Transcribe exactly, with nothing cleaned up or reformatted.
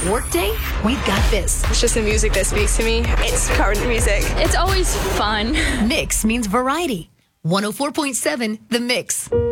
Workday, we've got this. It's just the music that speaks to me. It's current music. It's always fun. Mix means variety. one oh four point seven The Mix.